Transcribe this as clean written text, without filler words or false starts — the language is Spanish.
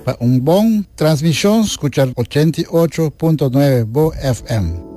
Para un buen transmisión, escuchar 88.9 Bo FM.